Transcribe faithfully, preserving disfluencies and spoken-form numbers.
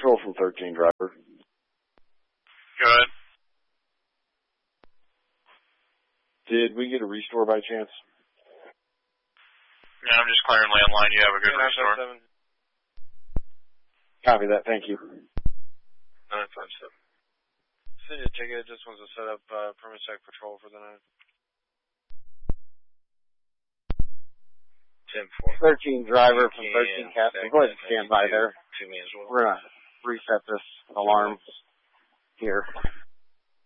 Patrol from thirteen, driver. Go ahead. Did we get a restore by chance? Yeah, I'm just clearing landline. You have a good restore. Copy that. Thank you. nine five seven. City of Ticket just wants to set up uh, permit check patrol for the night. ten four. thirteen, driver from thirteen, Castle. Go ahead and stand by there. To me as well. We're going to reset this alarm here.